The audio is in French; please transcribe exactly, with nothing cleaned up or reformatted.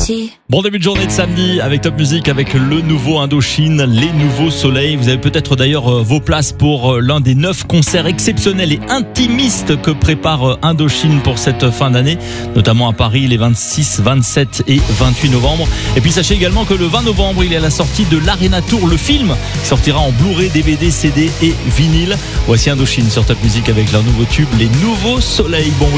parti. Bon début de journée de samedi avec Top Music, avec le nouveau Indochine, les nouveaux soleils. Vous avez peut-être d'ailleurs vos places pour l'un des neuf concerts exceptionnels et intimistes que prépare Indochine pour cette fin d'année, notamment à Paris les vingt-six, vingt-sept et vingt-huit novembre. Et puis sachez également que le vingt novembre, il est à la sortie de l'Arena Tour, le film qui sortira en Blu-ray, D V D, C D et vinyle. Voici Indochine sur Top Music avec leur nouveau tube, les nouveaux soleils. Bon